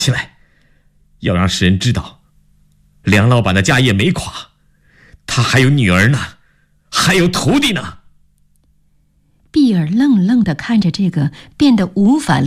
起来，要让世人知道，梁老板的家业没垮，他还有女儿呢，还有徒弟呢。 碧儿愣愣地看着这个变得无法